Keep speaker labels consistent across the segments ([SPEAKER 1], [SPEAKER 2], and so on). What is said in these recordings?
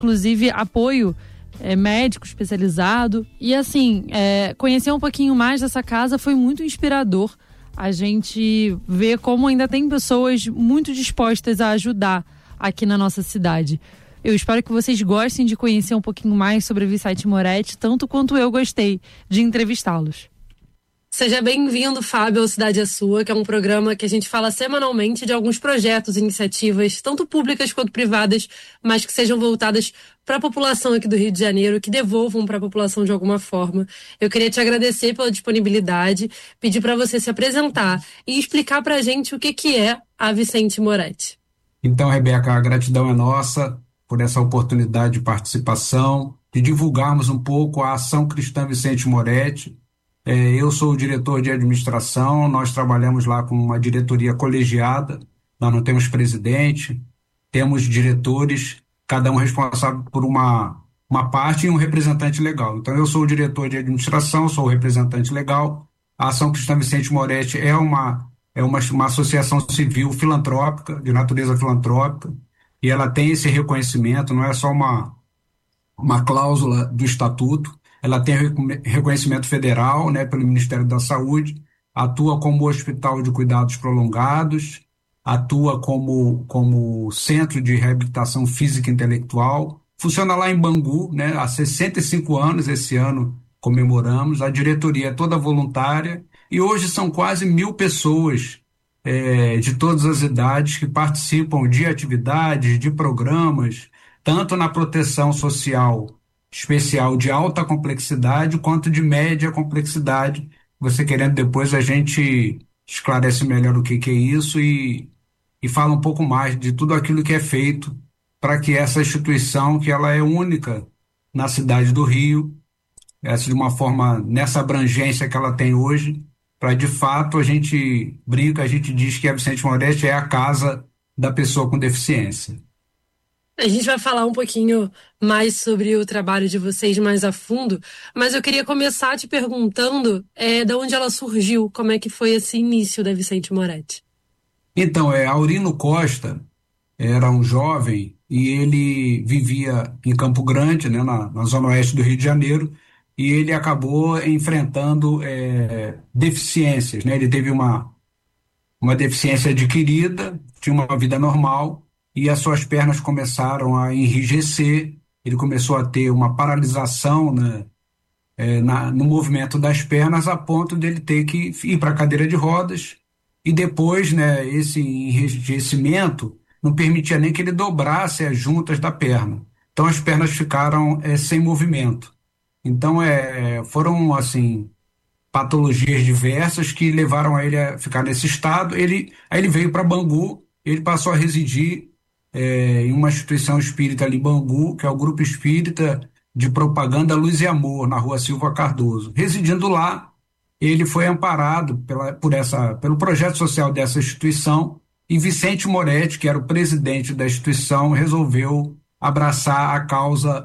[SPEAKER 1] inclusive apoio médico especializado. E assim, conhecer um pouquinho mais dessa casa foi muito inspirador. A gente vê como ainda tem pessoas muito dispostas a ajudar aqui na nossa cidade. Eu espero que vocês gostem de conhecer um pouquinho mais sobre a Vicente Moretti, tanto quanto eu gostei de entrevistá-los.
[SPEAKER 2] Seja bem-vindo, Fábio, ao Cidade é Sua, que é um programa que a gente fala semanalmente de alguns projetos, iniciativas, tanto públicas quanto privadas, mas que sejam voltadas para a população aqui do Rio de Janeiro, que devolvam para a população de alguma forma. Eu queria te agradecer pela disponibilidade, pedir para você se apresentar e explicar para a gente o que é a Vicente Moretti.
[SPEAKER 3] Então, Rebeca, a gratidão é nossa por essa oportunidade de participação, de divulgarmos um pouco a Ação Cristã Vicente Moretti. Eu sou o diretor de administração, nós trabalhamos lá com uma diretoria colegiada, nós não temos presidente, temos diretores, cada um responsável por uma parte e um representante legal. Então eu sou o diretor de administração, sou o representante legal. A Ação Cristã Vicente Moretti é uma associação civil filantrópica, de natureza filantrópica, e ela tem esse reconhecimento, não é só uma cláusula do estatuto. Ela tem reconhecimento federal, né, pelo Ministério da Saúde, atua como hospital de cuidados prolongados, atua como centro de reabilitação física e intelectual, funciona lá em Bangu, né, há 65 anos, esse ano comemoramos, a diretoria é toda voluntária e hoje são quase 1.000 pessoas de todas as idades que participam de atividades, de programas, tanto na proteção social especial de alta complexidade quanto de média complexidade. Você querendo, depois a gente esclarece melhor o que é isso e fala um pouco mais de tudo aquilo que é feito para que essa instituição, que ela é única na cidade do Rio, essa de uma forma, nessa abrangência que ela tem hoje, para de fato a gente brinca, a gente diz que a Vicente Moretti é a casa da pessoa com deficiência.
[SPEAKER 2] A gente vai falar um pouquinho mais sobre o trabalho de vocês mais a fundo, mas eu queria começar te perguntando de onde ela surgiu, como é que foi esse início da Vicente Moretti.
[SPEAKER 3] Então, Aurino Costa era um jovem e ele vivia em Campo Grande, né, na zona oeste do Rio de Janeiro, e ele acabou enfrentando deficiências, né? Ele teve uma deficiência adquirida, tinha uma vida normal, e as suas pernas começaram a enrijecer, ele começou a ter uma paralisação, né, no movimento das pernas, a ponto dele ter que ir para a cadeira de rodas, e depois, né, esse enrijecimento não permitia nem que ele dobrasse as juntas da perna. Então as pernas ficaram sem movimento. Então foram assim patologias diversas que levaram a ele a ficar nesse estado. Aí ele veio para Bangu, ele passou a residir em uma instituição espírita ali em Bangu, que é o Grupo Espírita de Propaganda Luz e Amor, na Rua Silva Cardoso. Residindo lá, ele foi amparado pelo projeto social dessa instituição, e Vicente Moretti, que era o presidente da instituição, resolveu abraçar a causa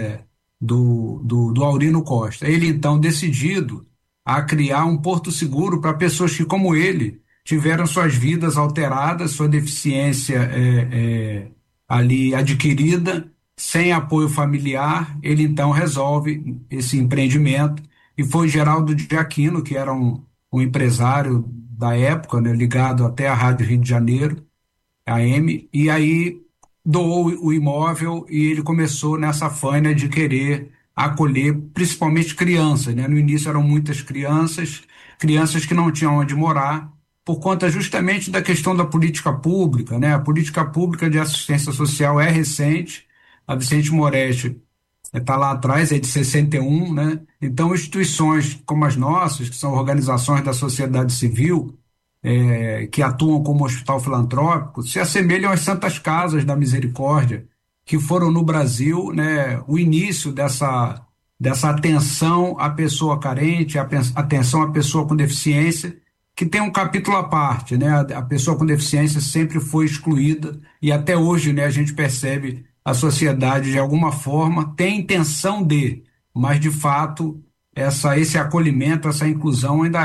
[SPEAKER 3] do Aurino Costa. Ele, então, decidido a criar um porto seguro para pessoas que, como ele, tiveram suas vidas alteradas, sua deficiência ali adquirida, sem apoio familiar. Ele então resolve esse empreendimento, e foi Geraldo de Aquino, que era um empresário da época, né, ligado até à Rádio Rio de Janeiro, AM, e aí doou o imóvel e ele começou nessa faina de querer acolher principalmente crianças, né? No início eram muitas crianças que não tinham onde morar, por conta justamente da questão da política pública, né? A política pública de assistência social é recente, a Vicente Moretti está lá atrás, é de 61, né? Então instituições como as nossas, que são organizações da sociedade civil, que atuam como hospital filantrópico, se assemelham às Santas Casas da Misericórdia, que foram no Brasil, né, o início dessa atenção à pessoa carente, atenção à pessoa com deficiência, que tem um capítulo à parte, né? A pessoa com deficiência sempre foi excluída e até hoje, né, a gente percebe a sociedade de alguma forma tem intenção mas de fato esse acolhimento, essa inclusão ainda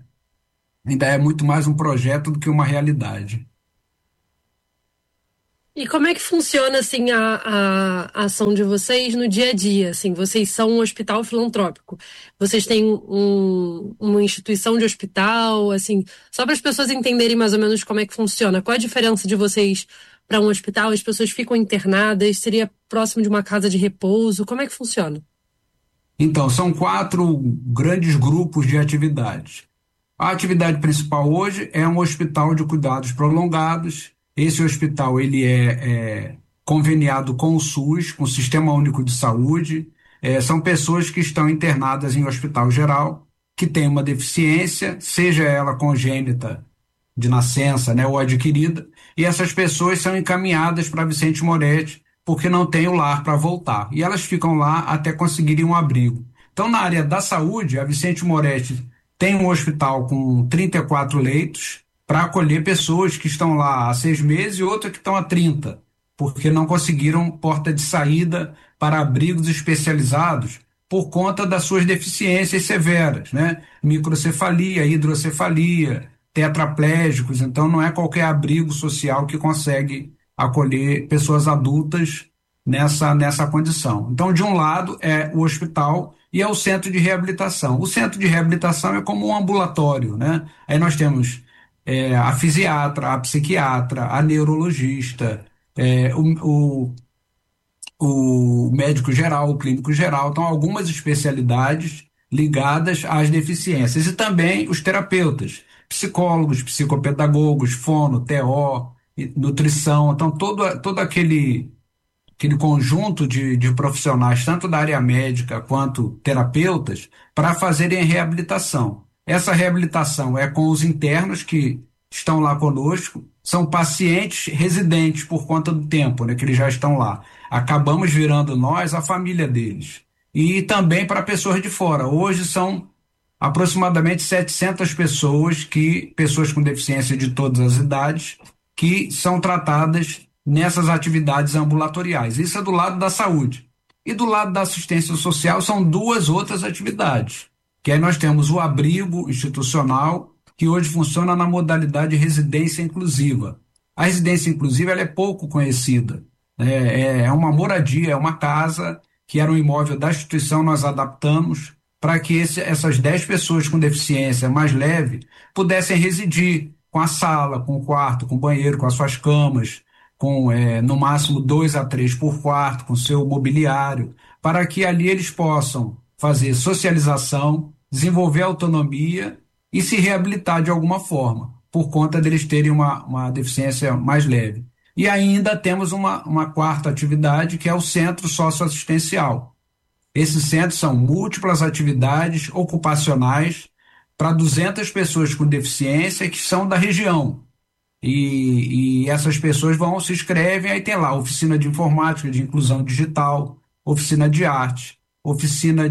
[SPEAKER 3] é muito mais um projeto do que uma realidade.
[SPEAKER 2] E como é que funciona assim a ação de vocês no dia a dia? Assim, vocês são um hospital filantrópico. Vocês têm uma instituição de hospital, assim, só para as pessoas entenderem mais ou menos como é que funciona. Qual a diferença de vocês para um hospital? As pessoas ficam internadas? Seria próximo de uma casa de repouso? Como é que funciona?
[SPEAKER 3] Então, são 4 grandes grupos de atividades. A atividade principal hoje é um hospital de cuidados prolongados. Esse hospital ele é conveniado com o SUS, com o Sistema Único de Saúde. São pessoas que estão internadas em hospital geral, que têm uma deficiência, seja ela congênita de nascença, né, ou adquirida, e essas pessoas são encaminhadas para Vicente Moretti porque não tem o lar para voltar. E elas ficam lá até conseguirem um abrigo. Então, na área da saúde, a Vicente Moretti tem um hospital com 34 leitos para acolher pessoas que estão lá há 6 meses e outras que estão há 30, porque não conseguiram porta de saída para abrigos especializados por conta das suas deficiências severas, né? Microcefalia, hidrocefalia, tetraplégicos. Então, não é qualquer abrigo social que consegue acolher pessoas adultas nessa condição. Então, de um lado é o hospital e é o centro de reabilitação. O centro de reabilitação é como um ambulatório, né? Aí nós temos a fisiatra, a psiquiatra, a neurologista, é, o, o médico geral, o clínico geral, então algumas especialidades ligadas às deficiências e também os terapeutas, psicólogos, psicopedagogos, fono, TO, nutrição, então todo aquele conjunto de profissionais, tanto da área médica quanto terapeutas, para fazerem reabilitação. Essa reabilitação é com os internos que estão lá conosco, são pacientes residentes por conta do tempo, né, que eles já estão lá. Acabamos virando nós a família deles. E também para pessoas de fora. Hoje são aproximadamente 700 pessoas com deficiência de todas as idades, que são tratadas nessas atividades ambulatoriais. Isso é do lado da saúde. E do lado da assistência social são 2 outras atividades, que aí nós temos o abrigo institucional, que hoje funciona na modalidade residência inclusiva. A residência inclusiva ela é pouco conhecida. É uma moradia, é uma casa que era um imóvel da instituição, nós adaptamos para que essas 10 pessoas com deficiência mais leve pudessem residir com a sala, com o quarto, com o banheiro, com as suas camas, com no máximo 2 a 3 por quarto, com seu mobiliário, para que ali eles possam fazer socialização, desenvolver autonomia e se reabilitar de alguma forma, por conta deles terem uma deficiência mais leve. E ainda temos uma quarta atividade, que é o centro socioassistencial. Esses centros são múltiplas atividades ocupacionais para 200 pessoas com deficiência que são da região. E essas pessoas se inscrevem, aí tem lá oficina de informática, de inclusão digital, oficina de arte, oficina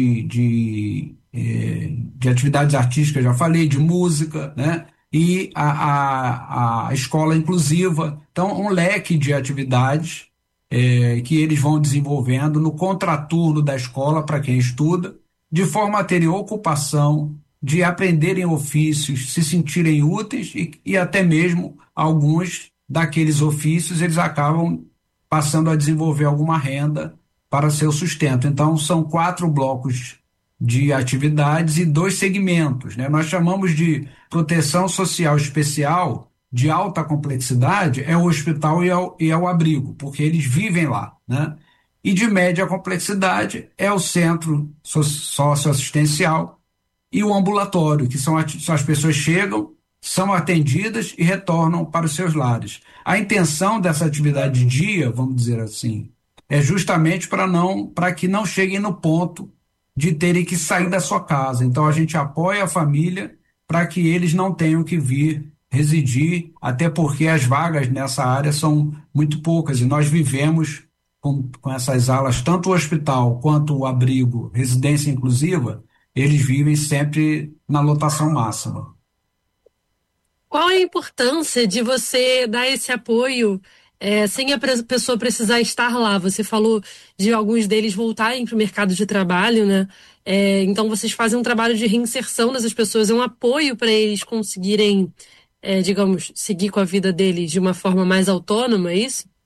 [SPEAKER 3] de atividades artísticas, já falei, de música, né? E a escola inclusiva. Então, um leque de atividades que eles vão desenvolvendo no contraturno da escola para quem estuda, de forma a terem ocupação, de aprenderem ofícios, se sentirem úteis e até mesmo alguns daqueles ofícios eles acabam passando a desenvolver alguma renda para seu sustento. Então, são 4 blocos de atividades e 2 segmentos, né? Nós chamamos de proteção social especial de alta complexidade, é o hospital e é o abrigo, porque eles vivem lá, né? E de média complexidade é o centro socioassistencial e o ambulatório, que são as pessoas chegam, são atendidas e retornam para os seus lares. A intenção dessa atividade de dia, vamos dizer assim, é justamente para que não cheguem no ponto de terem que sair da sua casa. Então a gente apoia a família para que eles não tenham que vir residir, até porque as vagas nessa área são muito poucas e nós vivemos com essas alas, tanto o hospital quanto o abrigo, residência inclusiva, eles vivem sempre na lotação máxima.
[SPEAKER 2] Qual a importância de você dar esse apoio sem a pessoa precisar estar lá? Você falou de alguns deles voltarem para o mercado de trabalho, né? Então vocês fazem um trabalho de reinserção dessas pessoas, é um apoio para eles conseguirem, digamos, seguir com a vida deles de uma forma mais autônoma, é isso?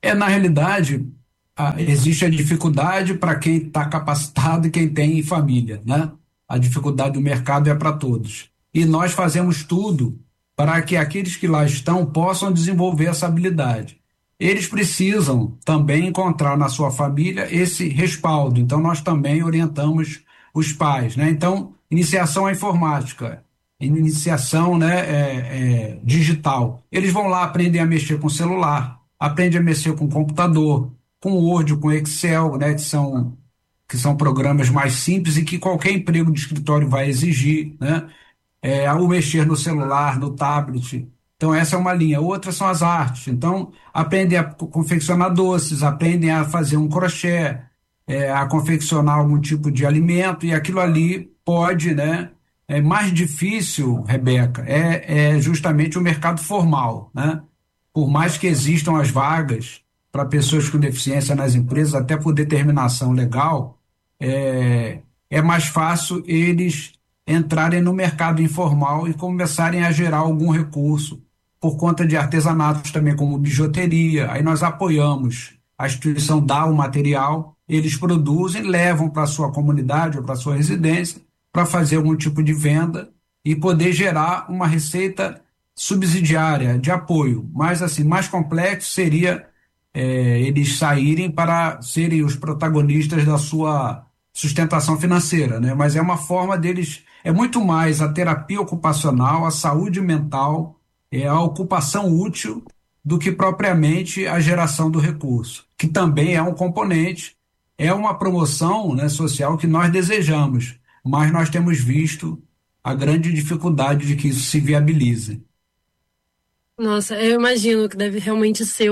[SPEAKER 3] Na realidade, existe a dificuldade para quem está capacitado e quem tem família, né? A dificuldade do mercado é para todos. E nós fazemos tudo para que aqueles que lá estão possam desenvolver essa habilidade. Eles precisam também encontrar na sua família esse respaldo. Então, nós também orientamos os pais, né? Então, iniciação à informática, iniciação, né, digital. Eles vão lá, aprendem a mexer com celular, aprendem a mexer com computador, com Word, com Excel, né, que são programas mais simples e que qualquer emprego de escritório vai exigir, né? Ao mexer no celular, no tablet. Então, essa é uma linha. Outras são as artes. Então, aprendem a confeccionar doces, aprendem a fazer um crochê, a confeccionar algum tipo de alimento, e aquilo ali pode, né? É mais difícil, Rebeca, justamente o mercado formal, né? Por mais que existam as vagas para pessoas com deficiência nas empresas, até por determinação legal, é mais fácil eles entrarem no mercado informal e começarem a gerar algum recurso por conta de artesanatos também, como bijuteria. Aí nós apoiamos, a instituição dá o material, eles produzem, levam para a sua comunidade ou para a sua residência para fazer algum tipo de venda e poder gerar uma receita subsidiária de apoio. Mas, assim, mais complexo seria eles saírem para serem os protagonistas da sua sustentação financeira, né? Mas é uma forma deles, é muito mais a terapia ocupacional, a saúde mental, a ocupação útil, do que propriamente a geração do recurso, que também é um componente, é uma promoção, né, social que nós desejamos, mas nós temos visto a grande dificuldade de que isso se viabilize.
[SPEAKER 2] Nossa, eu imagino que deve realmente ser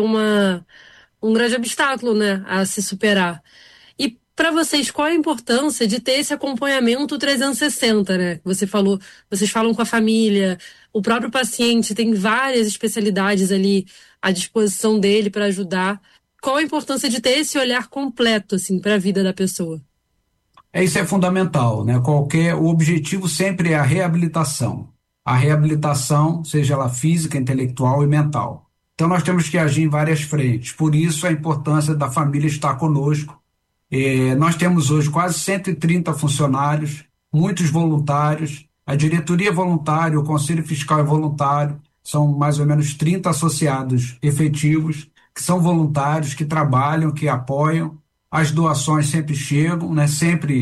[SPEAKER 2] um grande obstáculo, né, a se superar. E para vocês, qual a importância de ter esse acompanhamento 360, né? Você falou, vocês falam com a família, o próprio paciente tem várias especialidades ali à disposição dele para ajudar. Qual a importância de ter esse olhar completo, assim, para a vida da pessoa?
[SPEAKER 3] Isso é fundamental, né? O objetivo sempre é a reabilitação. A reabilitação, seja ela física, intelectual e mental. Então nós temos que agir em várias frentes. Por isso a importância da família estar conosco. Nós temos hoje quase 130 funcionários, muitos voluntários. A diretoria é voluntária, o conselho fiscal é voluntário. São mais ou menos 30 associados efetivos, que são voluntários, que trabalham, que apoiam. As doações sempre chegam, né?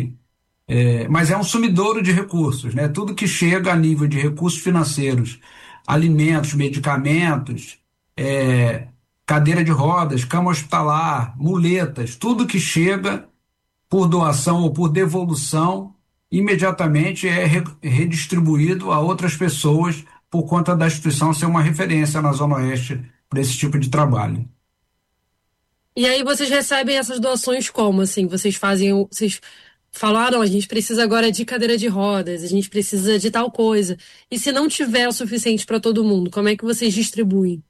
[SPEAKER 3] Mas é um sumidouro de recursos, né? Tudo que chega a nível de recursos financeiros, alimentos, medicamentos, cadeira de rodas, cama hospitalar, muletas, tudo que chega por doação ou por devolução, imediatamente é redistribuído a outras pessoas por conta da instituição ser uma referência na Zona Oeste para esse tipo de trabalho.
[SPEAKER 2] E aí vocês recebem essas doações como, assim? Vocês falaram, a gente precisa agora de cadeira de rodas, a gente precisa de tal coisa. E se não tiver o suficiente para todo mundo, como é que vocês distribuem?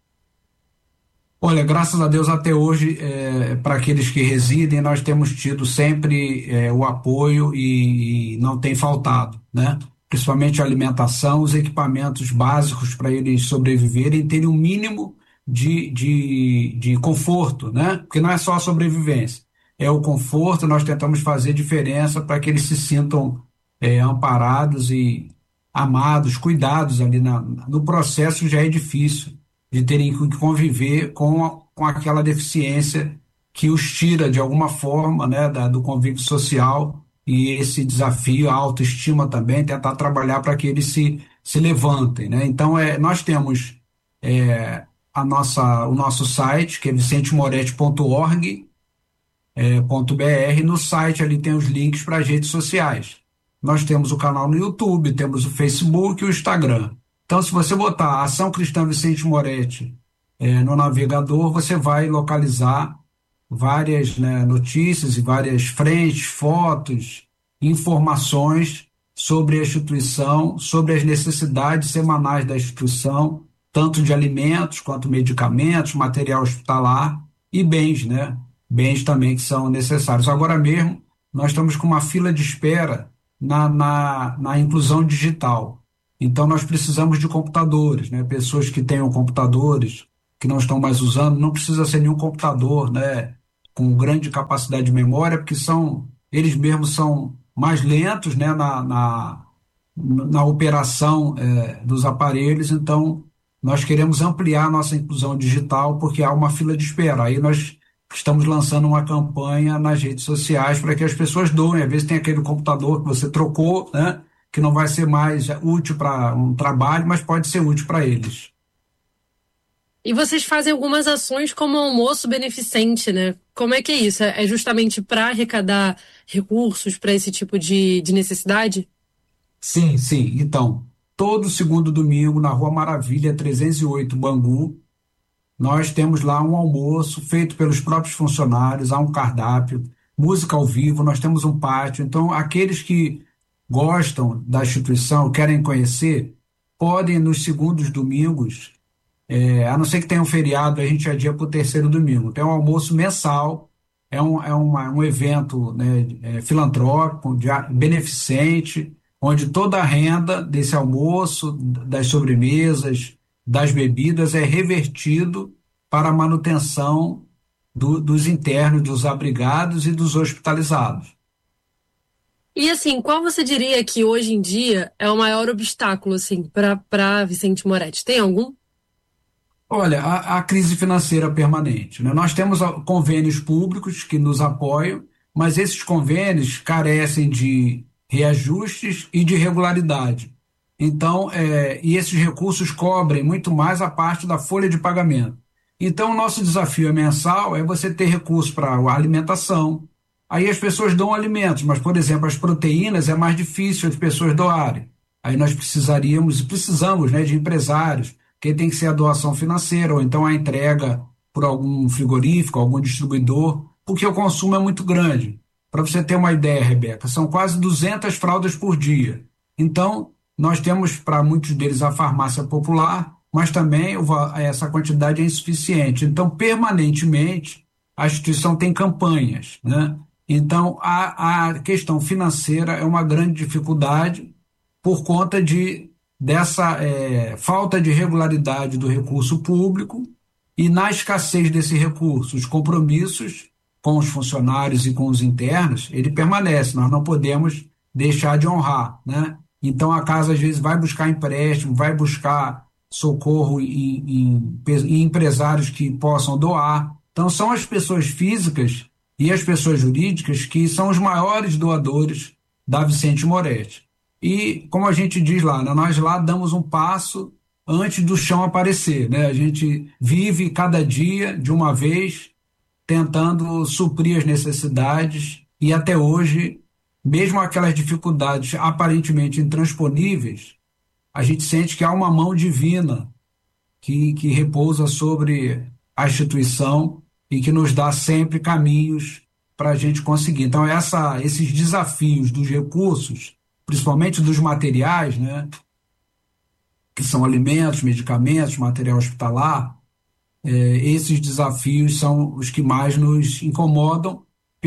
[SPEAKER 3] Olha, graças a Deus até hoje, para aqueles que residem, nós temos tido sempre o apoio e não tem faltado, né? Principalmente a alimentação, os equipamentos básicos para eles sobreviverem, terem um mínimo de conforto, né? Porque não é só a sobrevivência, é o conforto. Nós tentamos fazer diferença para que eles se sintam amparados e amados, cuidados ali no processo. Já é difícil de terem que conviver com aquela deficiência que os tira de alguma forma, né, do convívio social, e esse desafio, a autoestima também, tentar trabalhar para que eles se levantem, né? Então, nós temos o nosso site, que é vicentemoretti.org.br. No site ali tem os links para as redes sociais. Nós temos o canal no YouTube, temos o Facebook e o Instagram. Então, se você botar Ação Cristã Vicente Moretti no navegador, você vai localizar várias, né, notícias e várias frentes, fotos, informações sobre a instituição, sobre as necessidades semanais da instituição, tanto de alimentos quanto medicamentos, material hospitalar e bens, né? Bens também que são necessários. Agora mesmo, nós estamos com uma fila de espera na inclusão digital. Então, nós precisamos de computadores, né? Pessoas que tenham computadores que não estão mais usando, não precisa ser nenhum computador, né, com grande capacidade de memória, porque eles mesmos são mais lentos, né, na operação dos aparelhos. Então nós queremos ampliar a nossa inclusão digital porque há uma fila de espera. Aí nós estamos lançando uma campanha nas redes sociais para que as pessoas doem. Às vezes tem aquele computador que você trocou, né, que não vai ser mais útil para um trabalho, mas pode ser útil para eles.
[SPEAKER 2] E vocês fazem algumas ações como almoço beneficente, né? Como é que é isso? É justamente para arrecadar recursos para esse tipo de necessidade?
[SPEAKER 3] Sim, sim. Então, todo segundo domingo na Rua Maravilha 308, Bangu, nós temos lá um almoço feito pelos próprios funcionários, há um cardápio, música ao vivo, nós temos um pátio. Então, aqueles que gostam da instituição, querem conhecer, podem nos segundos domingos, a não ser que tenha um feriado, a gente adia para o terceiro domingo. Tem um almoço mensal, um evento, né, filantrópico, beneficente, onde toda a renda desse almoço, das sobremesas, das bebidas é revertido para a manutenção dos internos, dos abrigados e dos hospitalizados.
[SPEAKER 2] E assim, qual você diria que hoje em dia é o maior obstáculo assim para Vicente Moretti? Tem algum?
[SPEAKER 3] Olha, a crise financeira permanente, né? Nós temos convênios públicos que nos apoiam, mas esses convênios carecem de reajustes e de regularidade. Então, e esses recursos cobrem muito mais a parte da folha de pagamento. Então, o nosso desafio mensal é você ter recursos para a alimentação. Aí as pessoas dão alimentos, mas, por exemplo, as proteínas é mais difícil as pessoas doarem. Aí nós precisamos, né, de empresários, que tem que ser a doação financeira, ou então a entrega por algum frigorífico, algum distribuidor, porque o consumo é muito grande. Para você ter uma ideia, Rebeca, são quase 200 fraldas por dia. Então, nós temos para muitos deles a farmácia popular, mas também essa quantidade é insuficiente. Então, permanentemente, a instituição tem campanhas, né? Então, a questão financeira é uma grande dificuldade por conta dessa falta de regularidade do recurso público e, na escassez desse recurso, os compromissos com os funcionários e com os internos, ele permanece. Nós não podemos deixar de honrar, né? Então, a casa, às vezes, vai buscar empréstimo, vai buscar socorro em empresários que possam doar. Então, são as pessoas físicas e as pessoas jurídicas que são os maiores doadores da Vicente Moretti. E, como a gente diz lá, né, nós lá damos um passo antes do chão aparecer, né? A gente vive cada dia, de uma vez, tentando suprir as necessidades e, até hoje, mesmo aquelas dificuldades aparentemente intransponíveis, a gente sente que há uma mão divina que repousa sobre a instituição e que nos dá sempre caminhos para a gente conseguir. Então, esses desafios dos recursos, principalmente dos materiais, né, que são alimentos, medicamentos, material hospitalar, esses desafios são os que mais nos incomodam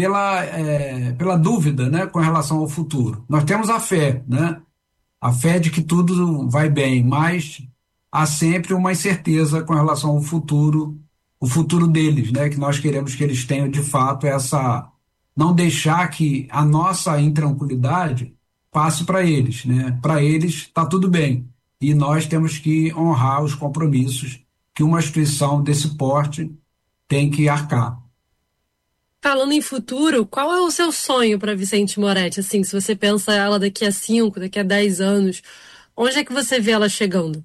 [SPEAKER 3] pela dúvida, né, com relação ao futuro. Nós temos a fé, né, a fé de que tudo vai bem, mas há sempre uma incerteza com relação ao futuro, o futuro deles, né, que nós queremos que eles tenham de fato não deixar que a nossa intranquilidade passe para eles, né? Para eles está tudo bem e nós temos que honrar os compromissos que uma instituição desse porte tem que arcar.
[SPEAKER 2] Falando em futuro, qual é o seu sonho para Vicente Moretti? Assim, se você pensa ela daqui a 5, daqui a 10 anos, onde é que você vê ela chegando?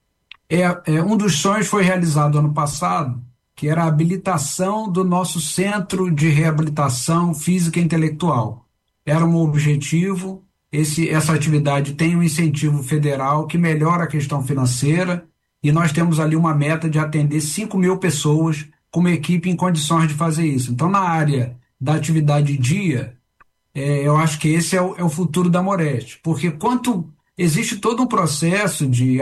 [SPEAKER 3] Um dos sonhos foi realizado ano passado, que era a habilitação do nosso Centro de Reabilitação Física e Intelectual. Era um objetivo. Essa atividade tem um incentivo federal que melhora a questão financeira e nós temos ali uma meta de atender 5.000 pessoas com uma equipe em condições de fazer isso. Então, na área da atividade dia, eu acho que esse é o futuro da Moretti, porque existe todo um processo de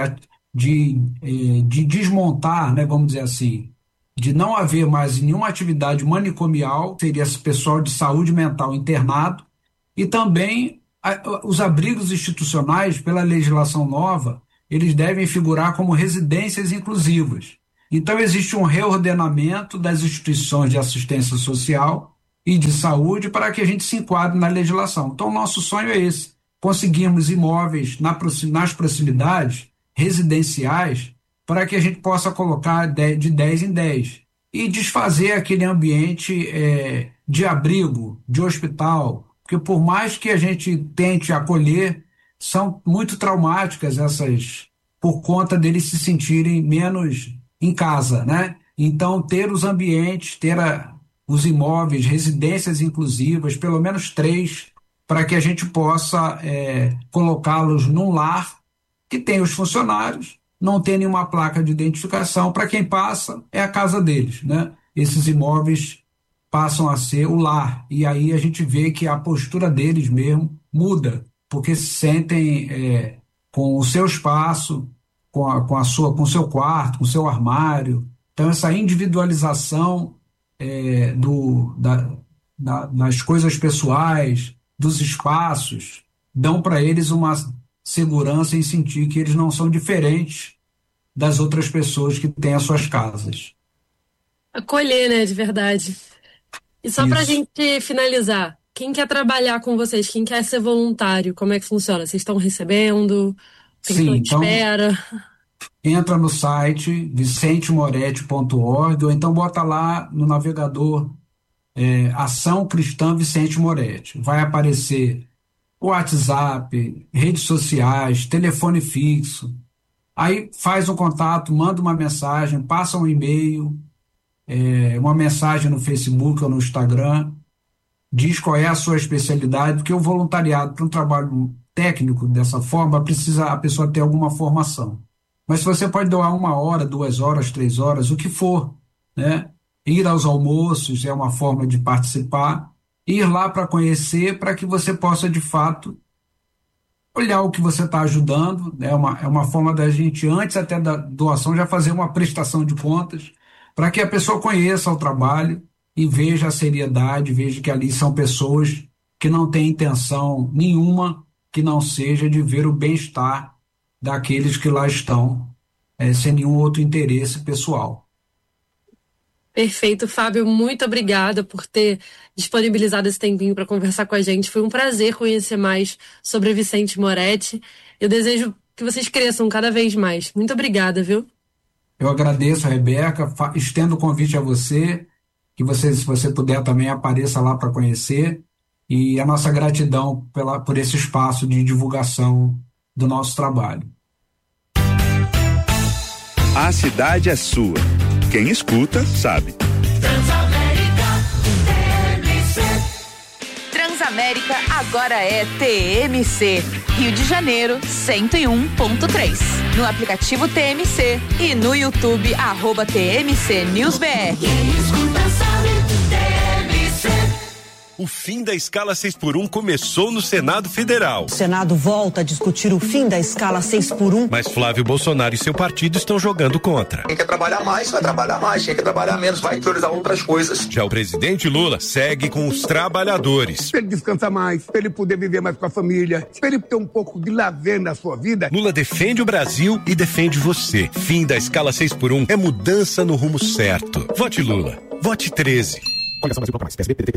[SPEAKER 3] desmontar, né, vamos dizer assim, de não haver mais nenhuma atividade manicomial, seria esse pessoal de saúde mental internado, e também os abrigos institucionais, pela legislação nova, eles devem figurar como residências inclusivas. Então, existe um reordenamento das instituições de assistência social e de saúde para que a gente se enquadre na legislação. Então, o nosso sonho é esse, conseguirmos imóveis nas proximidades residenciais para que a gente possa colocar de 10 em 10 e desfazer aquele ambiente de abrigo, de hospital, porque por mais que a gente tente acolher, são muito traumáticas por conta deles se sentirem menos em casa, né? Então, ter os ambientes, ter os imóveis, residências inclusivas, pelo menos 3, para que a gente possa colocá-los num lar que tem os funcionários, não tem nenhuma placa de identificação, para quem passa é a casa deles, né? Esses imóveis passam a ser o lar, e aí a gente vê que a postura deles mesmo muda, porque se sentem com o seu espaço, com o seu quarto, com o seu armário. Então, essa individualização das coisas pessoais, dos espaços, dão para eles uma segurança em sentir que eles não são diferentes das outras pessoas que têm as suas casas.
[SPEAKER 2] Acolher, né, de verdade. E só para a gente finalizar, quem quer trabalhar com vocês, quem quer ser voluntário, como é que funciona? Vocês estão recebendo?
[SPEAKER 3] Sim, então entra no site vicentemoretti.org ou então bota lá no navegador Ação Cristã Vicente Moretti. Vai aparecer o WhatsApp, redes sociais, telefone fixo. Aí faz um contato, manda uma mensagem, passa um e-mail, uma mensagem no Facebook ou no Instagram, diz qual é a sua especialidade, porque o voluntariado para um trabalho técnico dessa forma precisa a pessoa ter alguma formação. Mas você pode doar 1 hora, 2 horas, 3 horas, o que for, né? Ir aos almoços é uma forma de participar, ir lá para conhecer, para que você possa de fato olhar o que você está ajudando. É uma forma da gente, antes até da doação, já fazer uma prestação de contas, para que a pessoa conheça o trabalho e veja a seriedade, veja que ali são pessoas que não têm intenção nenhuma que não seja de ver o bem-estar daqueles que lá estão, sem nenhum outro interesse pessoal.
[SPEAKER 2] Perfeito, Fábio, muito obrigada por ter disponibilizado esse tempinho para conversar com a gente. Foi um prazer conhecer mais sobre a Vicente Moretti. Eu desejo que vocês cresçam cada vez mais. Muito obrigada, viu?
[SPEAKER 3] Eu agradeço, Rebeca, estendo o convite a você, que você, se você puder, também apareça lá para conhecer, e a nossa gratidão por esse espaço de divulgação do nosso trabalho.
[SPEAKER 4] A cidade é sua. Quem escuta, sabe.
[SPEAKER 5] Transamérica agora é TMC. Rio de Janeiro, 101.3. No aplicativo TMC e no YouTube, @TMC NewsBR.
[SPEAKER 6] Quem escuta sabe, TMC.
[SPEAKER 7] O fim da escala 6x1 começou no Senado Federal.
[SPEAKER 8] O Senado volta a discutir o fim da escala 6x1.
[SPEAKER 7] Mas Flávio Bolsonaro e seu partido estão jogando contra.
[SPEAKER 9] Quem quer trabalhar mais, vai trabalhar mais. Quem quer trabalhar menos, vai priorizar outras coisas.
[SPEAKER 7] Já o presidente Lula segue com os trabalhadores.
[SPEAKER 10] Pra ele descansar mais, pra ele poder viver mais com a família, pra ele ter um pouco de lazer na sua vida.
[SPEAKER 7] Lula defende o Brasil e defende você. Fim da escala 6x1 é mudança no rumo certo. Vote Lula. Vote 13.
[SPEAKER 11] Coligação Brasil, PSB, PDT,